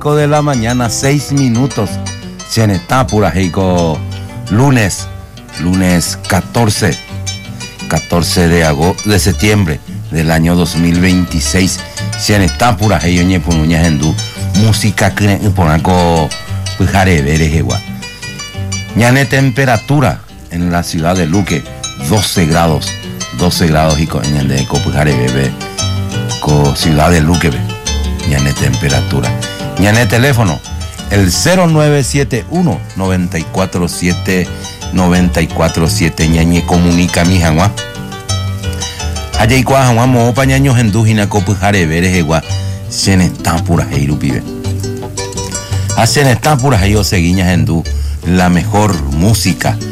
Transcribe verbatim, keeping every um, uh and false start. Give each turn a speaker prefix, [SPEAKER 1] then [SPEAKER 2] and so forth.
[SPEAKER 1] de la mañana, seis minutos. Se está pura heico. Lunes, lunes catorce, catorce de agosto, de septiembre del año dos mil veintiséis. Se está pura heico ñe punuña hendú. Música que ponaco pujare verejewa. Ñane temperatura en la ciudad de Luque, doce grados. doce grados y con el de Copujare bebé. Co ciudad de Luque, ñane temperatura. Ñane teléfono, el cero nueve siete uno, nueve cuatro siete, nueve cuatro siete. Ñañe comunica mi jangua. Allá y cua jangua mo pañaños en dujina Copujare verejewa. Se están puras heiru pibe. Hacen están puras heiru seguiñas en du. La mejor música